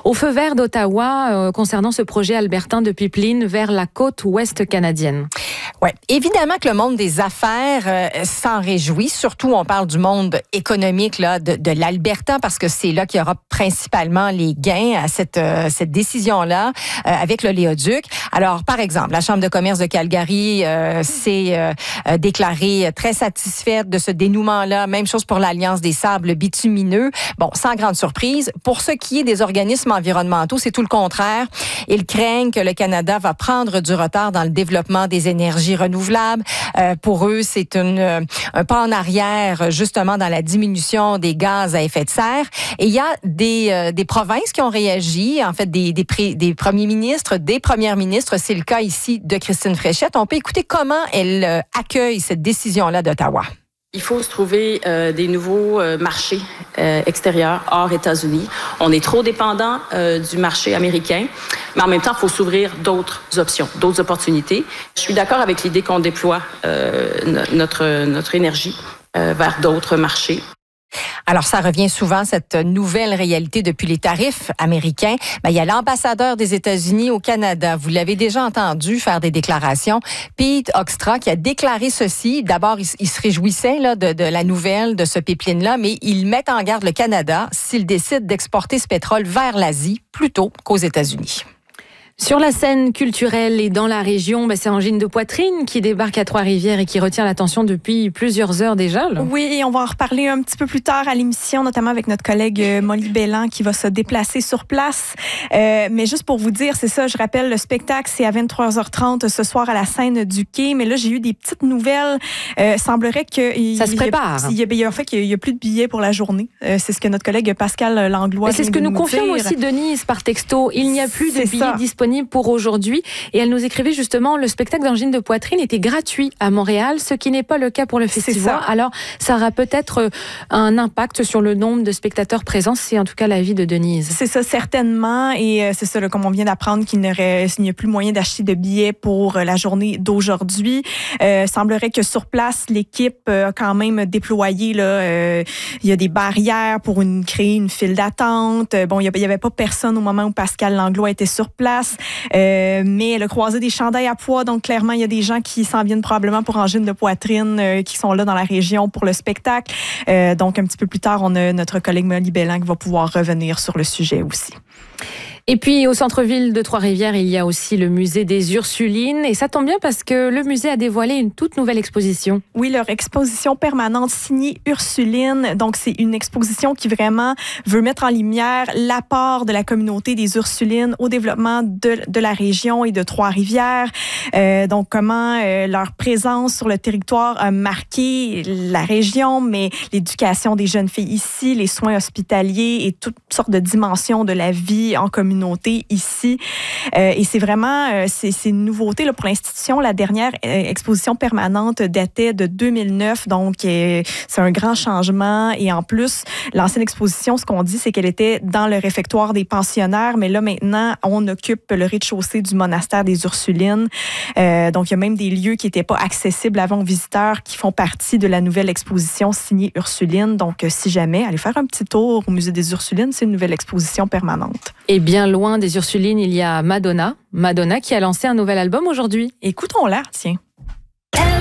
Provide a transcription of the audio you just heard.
au feu vert d'Ottawa concernant ce projet albertain de pipeline vers la côte ouest canadienne. Oui, évidemment que le monde des affaires s'en réjouit. Surtout, on parle du monde économique là, de l'Alberta parce que c'est là qu'il y aura principalement les gains à cette décision-là avec l'oléoduc. Alors, par exemple, la Chambre de commerce de Calgary s'est déclarée très satisfaite de ce dénouement-là. Même chose pour l'Alliance des sables bitumineux. Bon, sans grande surprise. Pour ce qui est des organismes environnementaux, c'est tout le contraire. Ils craignent que le Canada va prendre du retard dans le développement des énergies renouvelables. Pour eux, c'est un pas en arrière, justement, dans la diminution des gaz à effet de serre. Et il y a des provinces qui ont réagi, en fait, des premiers ministres, des premières ministres. C'est le cas ici de Christine Fréchette. On peut écouter comment elle accueille cette décision-là d'Ottawa. Il faut se trouver des nouveaux marchés extérieurs hors États-Unis. On est trop dépendant du marché américain, mais en même temps, il faut s'ouvrir d'autres options, d'autres opportunités. Je suis d'accord avec l'idée qu'on déploie notre énergie vers d'autres marchés. Alors, ça revient souvent, cette nouvelle réalité depuis les tarifs américains. Il y a l'ambassadeur des États-Unis au Canada. Vous l'avez déjà entendu faire des déclarations. Pete Hoekstra qui a déclaré ceci. D'abord, il se réjouissait là, de la nouvelle de ce pipeline-là, mais il met en garde le Canada s'il décide d'exporter ce pétrole vers l'Asie plutôt qu'aux États-Unis. Sur la scène culturelle et dans la région, c'est Angine de Poitrine qui débarque à Trois-Rivières et qui retient l'attention depuis plusieurs heures déjà. Là. Oui, et on va en reparler un petit peu plus tard à l'émission, notamment avec notre collègue Molly Belland qui va se déplacer sur place. Mais juste pour vous dire, c'est ça, je rappelle, le spectacle, c'est à 23h30 ce soir à la scène du Quai. Mais là, j'ai eu des petites nouvelles. Semblerait que... Ça se prépare. Il y a plus de billets pour la journée. C'est ce que notre collègue Pascal Langlois c'est ce que nous confirme aussi Denise par texto. Il n'y a plus de billets disponibles pour aujourd'hui. Et elle nous écrivait justement, le spectacle d'Angine de Poitrine était gratuit à Montréal, ce qui n'est pas le cas pour le festival. Alors, ça aura peut-être un impact sur le nombre de spectateurs présents. C'est en tout cas l'avis de Denise. C'est ça, certainement. Et c'est ça, là, comme on vient d'apprendre qu'il n'y a plus moyen d'acheter de billets pour la journée d'aujourd'hui. Semblerait que sur place, l'équipe a quand même déployé, là, il y a des barrières pour créer une file d'attente. Bon, il n'y avait pas personne au moment où Pascal Langlois était sur place. Mais elle a croisé des chandails à pois, donc clairement, il y a des gens qui s'en viennent probablement pour Angine de Poitrine, qui sont là dans la région pour le spectacle. Donc, un petit peu plus tard, on a notre collègue Molly Belland qui va pouvoir revenir sur le sujet aussi. Et puis, au centre-ville de Trois-Rivières, il y a aussi le musée des Ursulines. Et ça tombe bien parce que le musée a dévoilé une toute nouvelle exposition. Oui, leur exposition permanente signée Ursuline. Donc, c'est une exposition qui vraiment veut mettre en lumière l'apport de la communauté des Ursulines au développement de la région et de Trois-Rivières. Donc, comment leur présence sur le territoire a marqué la région, mais l'éducation des jeunes filles ici, les soins hospitaliers et toutes sortes de dimensions de la vie en communauté ici. Et c'est vraiment c'est une nouveauté là, pour l'institution. La dernière exposition permanente datait de 2009, donc c'est un grand changement. Et en plus, l'ancienne exposition, ce qu'on dit, c'est qu'elle était dans le réfectoire des pensionnaires, mais là, maintenant, on occupe le rez-de-chaussée du monastère des Ursulines. Donc, il y a même des lieux qui n'étaient pas accessibles avant aux visiteurs qui font partie de la nouvelle exposition signée Ursuline. Donc, si jamais, allez faire un petit tour au musée des Ursulines, c'est une nouvelle exposition permanente. Et bien loin des Ursulines, il y a Madonna qui a lancé un nouvel album aujourd'hui. Écoutons-la, tiens.